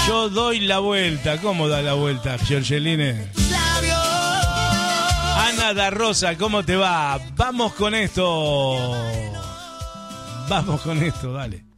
Yo doy la vuelta. ¿Cómo da la vuelta, Giorgeline? Ana da Rosa, ¿cómo te va? Vamos con esto. Vamos con esto, dale.